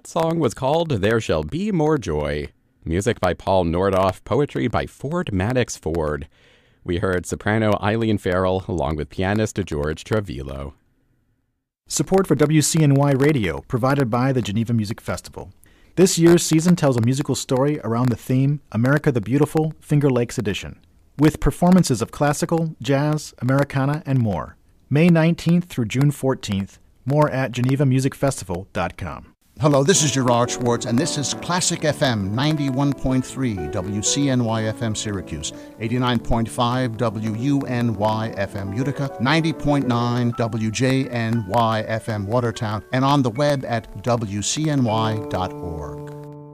That song was called There Shall Be More Joy. Music by Paul Nordoff, poetry by Ford Maddox Ford. We heard soprano Eileen Farrell along with pianist George Trevilo. Support for WCNY Radio provided by the Geneva Music Festival. This year's season tells a musical story around the theme America the Beautiful, Finger Lakes Edition, with performances of classical, jazz, Americana, and more. May 19th through June 14th. More at genevamusicfestival.com. Hello, this is Gerard Schwartz, and this is Classic FM 91.3 WCNY FM Syracuse, 89.5 WUNY FM Utica, 90.9 WJNY FM Watertown, and on the web at WCNY.org.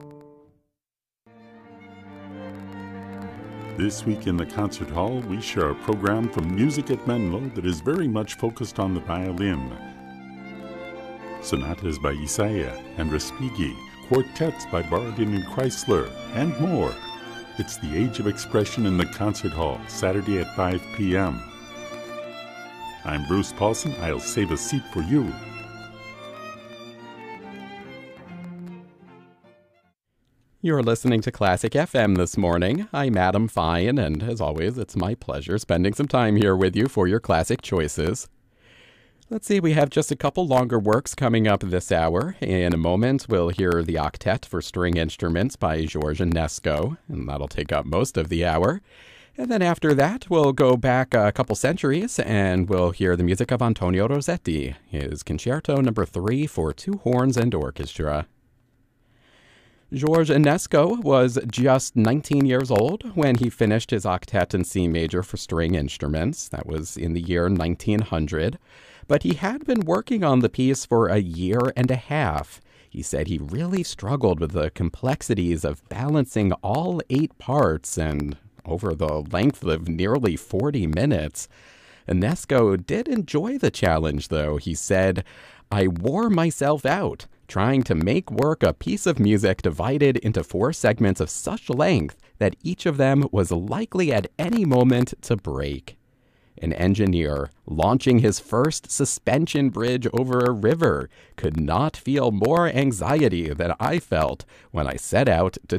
This week in the Concert Hall, we share a program from Music at Menlo that is very much focused on the violin. Sonatas by Isaiah and Respighi, quartets by Borodin and Chrysler, and more. It's the Age of Expression in the Concert Hall, Saturday at 5 p.m. I'm Bruce Paulson. I'll save a seat for you. You're listening to Classic FM this morning. I'm Adam Fine, and as always, it's my pleasure spending some time here with you for your classic choices. Let's see, we have just a couple longer works coming up this hour. In a moment, we'll hear the Octet for String Instruments by George Enesco, and that'll take up most of the hour. And then after that, we'll go back a couple centuries, and we'll hear the music of Antonio Rossetti, his Concerto No. 3 for two horns and orchestra. George Enesco was just 19 years old when he finished his Octet in C major for string instruments. That was in the year 1900. But he had been working on the piece for a year and a half. He said he really struggled with the complexities of balancing all 8 parts and over the length of nearly 40 minutes. Enesco did enjoy the challenge, though. He said, "I wore myself out trying to make work a piece of music divided into 4 segments of such length that each of them was likely at any moment to break." An engineer launching his first suspension bridge over a river could not feel more anxiety than I felt when I set out to